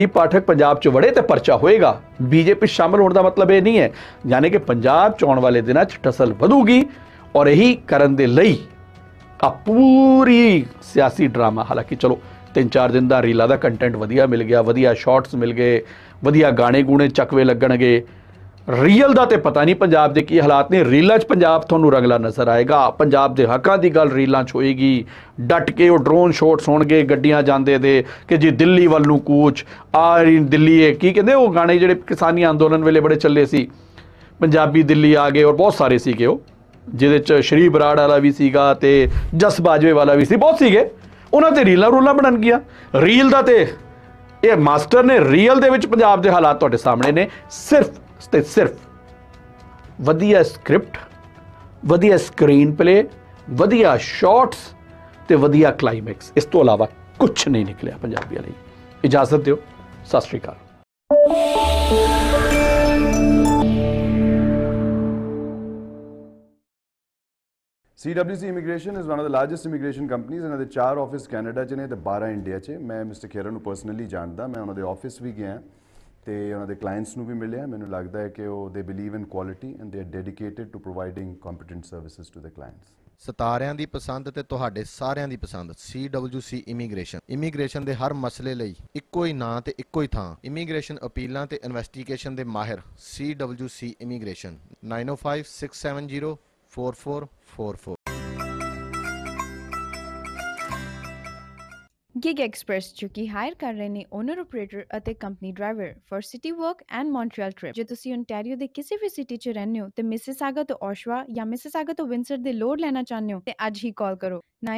कि पाठक पंजाब च वड़े तो परचा होएगा। बीजेपी शामिल होने का मतलब ये नहीं है, यानी कि पंजाब च आने वाले दिनों टसल वधूगी और यही करन दे लई आ पूरी सियासी ड्रामा, हालांकि चलो 3-4 दिन का रीलों का कंटेंट वधिया मिल गया, वधिया शॉर्ट्स मिल गए, वधिया गाने गूणे चकवे लगणगे। रीयल का तो पता नहीं पंजाब के की हालात ने, रीलों च पंजाब थोनू रंगला नज़र आएगा। पंजाब के हकों की गल रीलों च होएगी, डट के वो ड्रोन शॉट्स होणगे गड्डियां जांदे दे कि जी दिल्ली वल नूं कूच आ दिल्ली है की कहते वो गाने जिहड़े किसानी अंदोलन वेले बड़े चले सी, पंजाबी दिल्ली आ गए और बहुत सारे सीगे वो, जिहदे च श्री बराड़ वाला भी सीगा ते जस बाजवे वाला भी सी, बहुत सीगे। उन्हां ते रीलां रूलां बनन गियां। रील दा ते ये मास्टर ने रीयल दे विच पंजाब दे हालात तुहाडे सामने ने। सिर्फ ते सिर्फ वधिया स्क्रिप्ट, वधिया स्क्रीन प्ले, वधिया शॉट्स ते वधिया क्लाइमैक्स, इस तो अलावा कुछ नहीं निकलिया पंजाबियों लई। इजाजत दिओ, सत श्री अकाल। CWC Immigration is one of the largest immigration companies and ਦੇ 4 ਆਫਿਸ ਕੈਨੇਡਾ 'ਚ ਨੇ ਤੇ 12 ਇੰਡੀਆ 'ਚ। ਮੈਂ ਮਿਸਟਰ ਖੇਰਾ ਨੂੰ ਪਰਸਨਲੀ ਜਾਣਦਾ, ਮੈਂ ਉਹਨਾਂ ਦੇ ਆਫਿਸ ਵੀ ਗਿਆ ਤੇ ਉਹਨਾਂ ਦੇ ਕਲਾਇੰਟਸ ਨੂੰ ਵੀ ਮਿਲਿਆ। ਮੈਨੂੰ ਲੱਗਦਾ ਹੈ ਕਿ ਉਹ ਦੇ believe in quality and they are dedicated to providing competent services to the clients. ਸਿਤਾਰਿਆਂ ਦੀ ਪਸੰਦ ਤੇ ਤੁਹਾਡੇ ਸਾਰਿਆਂ ਦੀ ਪਸੰਦ CWC ਇਮੀਗ੍ਰੇਸ਼ਨ ਦੇ ਹਰ ਮਸਲੇ ਲਈ ਇੱਕੋ ਹੀ ਨਾਂ ਤੇ ਇੱਕੋ ਹੀ ਥਾਂ। ਇਮੀਗ੍ਰੇਸ਼ਨ ਅਪੀਲਾਂ ਤੇ ਇਨਵੈਸਟੀਗੇਸ਼ਨ ਦੇ ਮਾਹਿਰ CWC ਇਮੀਗ੍ਰੇਸ਼ਨ 9056704444। गिग एक्सप्रेस जो कि हायर कर रहे ने ओनर ऑपरेटर ਅਤੇ company driver for city work and Montreal trip. ਜੇ ਤੁਸੀਂ ਓਨਟਾਰੀਓ ਦੇ ਕਿਸੇ ਵੀ ਸਿਟੀ 'ਚ ਰਹਿੰਦੇ ਹੋ ਤੇ ਮਿਸਿਸਾਗਾ ਤੋਂ ਓਸ਼ਵਾ ਜਾਂ ਮਿਸਿਸਾਗਾ ਤੋਂ ਵਿੰਸਰ ਦੇ ਲੋਡ ਲੈਣਾ ਚਾਹੁੰਦੇ ਹੋ ਤੇ ਅੱਜ ਹੀ ਕਾਲ ਕਰੋ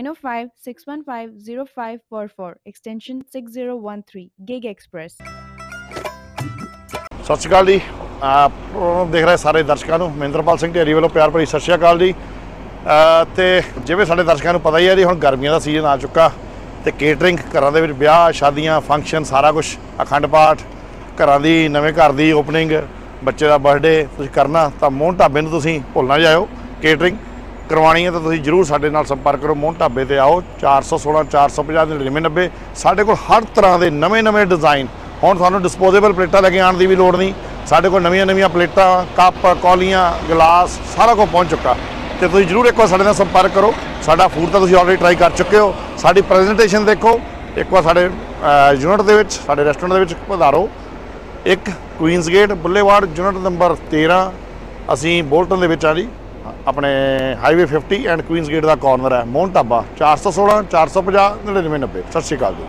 9056150544 ਐਕਸਟੈਂਸ਼ਨ 6013 ਗਿਗ ਐਕਸਪ੍ਰੈਸ। ਸਤਿ ਸ਼੍ਰੀ ਅਕਾਲ ਜੀ, ਦੇਖ ਰਹੇ ਸਾਰੇ ਦਰਸ਼ਕਾਂ ਨੂੰ ਮਹਿੰਦਰਪਾਲ ਸਿੰਘ ਢੇਰੀ ਵੱਲੋਂ ਪਿਆਰ ਭਰੀ ਸਤਿ ਸ਼੍ਰੀ ਅਕਾਲ ਜੀ। ਤੇ ਜਿਵੇਂ ਸਾਡੇ ਦਰਸ਼ਕਾਂ ਨੂੰ ਪਤਾ ਹੀ ਹੈ ਜੀ, ਹੁਣ ਗਰਮੀਆਂ ਦਾ ਸੀਜ਼ਨ ਆ ਚੁੱਕਾ ਤੇ ਕੇਟਰਿੰਗ ਘਰਾਂ ਦੇ ਵਿੱਚ ਵਿਆਹ ਸ਼ਾਦੀਆਂ ਫੰਕਸ਼ਨ ਸਾਰਾ ਕੁਝ, ਅਖੰਡ ਪਾਠ, ਘਰਾਂ ਦੀ ਨਵੇਂ ਘਰ ਦੀ ਓਪਨਿੰਗ, ਬੱਚੇ ਦਾ ਬਰਥਡੇ ਤੁਸੀਂ ਕਰਨਾ ਤਾਂ ਮੋਹਨ ਢਾਬੇ ਨੂੰ ਤੁਸੀਂ ਭੁੱਲ ਨਾ ਜਾਇਓ। ਕੇਟਰਿੰਗ ਕਰਵਾਉਣੀ ਹੈ ਤਾਂ ਤੁਸੀਂ ਜ਼ਰੂਰ ਸਾਡੇ ਨਾਲ ਸੰਪਰਕ ਕਰੋ। ਮੋਹਨ ਢਾਬੇ ਤੇ ਆਓ, 416 450 9990। ਸਾਡੇ ਕੋਲ ਹਰ ਤਰ੍ਹਾਂ ਦੇ ਨਵੇਂ ਡਿਜ਼ਾਈਨ। ਹੁਣ ਤੁਹਾਨੂੰ ਡਿਸਪੋਜ਼ੇਬਲ ਪਲੇਟਾਂ ਲੈ ਕੇ ਆਉਣ ਦੀ ਵੀ ਲੋੜ ਨਹੀਂ, ਸਾਡੇ ਕੋਲ ਨਵੀਆਂ ਪਲੇਟਾਂ, ਕੱਪ, ਕੌਲੀਆਂ, ਗਲਾਸ ਸਾਰਾ ਕੁਝ ਪਹੁੰਚ ਚੁੱਕਾ ਤੇ ਤੁਸੀਂ ਜ਼ਰੂਰ ਇੱਕ ਵਾਰ ਸਾਡੇ ਨਾਲ ਸੰਪਰਕ ਕਰੋ। ਸਾਡਾ ਫੂਡ ਤਾਂ ਤੁਸੀਂ ਆਲਰੇਡੀ ਟਰਾਈ ਕਰ ਚੁੱਕੇ ਹੋ, ਸਾਡੀ ਪ੍ਰੈਜੈਂਟੇਸ਼ਨ ਦੇਖੋ ਇੱਕ ਵਾਰ। ਸਾਡੇ ਯੂਨਿਟ ਦੇ ਵਿੱਚ, ਸਾਡੇ ਰੈਸਟੋਰੈਂਟ ਦੇ ਵਿੱਚ ਪਧਾਰੋ। ਇੱਕ ਕੁਈਨਸ ਗੇਟ ਬੁੱਲੇਵਾਰਡ ਯੂਨਿਟ ਨੰਬਰ 13, ਅਸੀਂ ਬੋਲਟਨ ਦੇ ਵਿੱਚ ਆ ਜੀ, ਆਪਣੇ highway 50 and Queen's gate the corner ਹੈ। ਮੋਹਨ ਢਾਬਾ 416 450 9990। ਸਤਿ ਸ਼੍ਰੀ ਅਕਾਲ ਜੀ।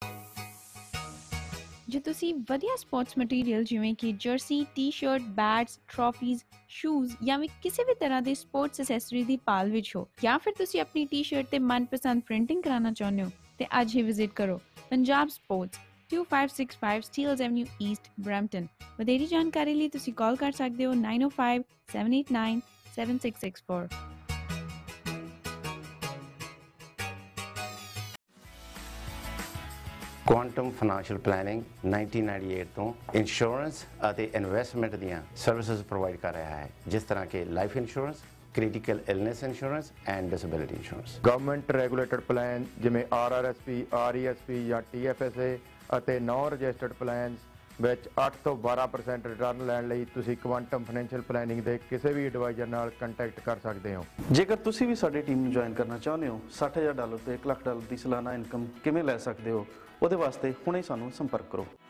ਜੇ ਤੁਸੀਂ ਵਧੀਆ ਸਪੋਰਟਸ ਮਟੀਰੀਅਲ ਜਿਵੇਂ ਕਿ ਜਰਸੀ, ਟੀ-ਸ਼ਰਟ, ਬੈਟਸ, ਟਰੋਫੀਜ਼, ਸ਼ੂਜ਼ ਜਾਂ ਵੀ ਕਿਸੇ ਵੀ ਤਰ੍ਹਾਂ ਦੇ ਸਪੋਰਟਸ ਐਸੈਸਰੀ ਦੀ ਭਾਲ ਵਿੱਚ ਹੋ, ਜਾਂ ਫਿਰ ਤੁਸੀਂ ਆਪਣੀ ਟੀ-ਸ਼ਰਟ ਤੇ ਮਨਪਸੰਦ ਪ੍ਰਿੰਟਿੰਗ ਕਰਾਉਣਾ ਚਾਹੁੰਦੇ ਹੋ ਤੇ ਅੱਜ ਹੀ ਵਿਜ਼ਿਟ ਕਰੋ Punjab sports 2565 ਸਟੀਲਜ਼ avenue East, Brampton. ਵਧੇਰੀ ਜਾਣਕਾਰੀ ਲਈ ਤੁਸੀਂ ਕਾਲ ਕਰ ਸਕਦੇ ਹੋ 905 789 7664। ਕੁਆਂਟਮ ਫਾਈਨੈਂਸ਼ੀਅਲ ਪਲੈਨਿੰਗ 1998 ਤੋਂ ਇੰਸ਼ੋਰੈਂਸ ਅਤੇ ਇਨਵੈਸਟਮੈਂਟ ਦੀਆਂ ਸਰਵਿਸਿਜ਼ ਪ੍ਰੋਵਾਈਡ ਕਰ ਰਿਹਾ ਹੈ, ਜਿਸ ਤਰ੍ਹਾਂ ਕਿ life insurance, critical illness insurance and disability insurance. Government regulated plan ਜਿਵੇਂ RRSP, RESP ਜਾਂ TFSA ਅਤੇ ਨੌਨ ਰਜਿਸਟਰਡ ਪਲਾਨਸ ਵਿੱਚ 8 ਤੋਂ 12% ਰਿਟਰਨ ਲੈਣ ਲਈ ਤੁਸੀਂ ਕੁਆਂਟਮ ਫਾਈਨੈਂਸ਼ੀਅਲ ਪਲੈਨਿੰਗ ਦੇ ਕਿਸੇ ਵੀ ਐਡਵਾਈਜ਼ਰ ਨਾਲ ਕੰਟੈਕਟ ਕਰ ਸਕਦੇ ਹੋ। ਜੇਕਰ ਤੁਸੀਂ ਵੀ ਸਾਡੀ ਟੀਮ ਨੂੰ ਜੁਆਇਨ ਕਰਨਾ ਚਾਹੁੰਦੇ ਹੋ, $60,000 ਤੇ $1 ਲੱਖ ਦੀ ਸਾਲਾਨਾ ਇਨਕਮ ਕਿਵੇਂ ਲੈ ਸਕਦੇ ਹੋ, ਉਹਦੇ ਵਾਸਤੇ ਹੁਣੇ ਸਾਨੂੰ ਸੰਪਰਕ ਕਰੋ।